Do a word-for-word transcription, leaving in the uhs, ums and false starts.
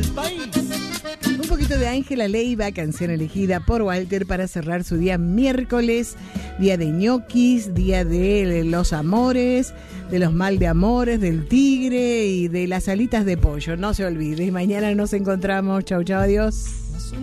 Un poquito de Ángela Leiva, canción elegida por Walter para cerrar su día miércoles, día de ñoquis, día de los amores, de los mal de amores, del tigre y de las alitas de pollo. No se olvide, mañana nos encontramos. Chau, chau, adiós.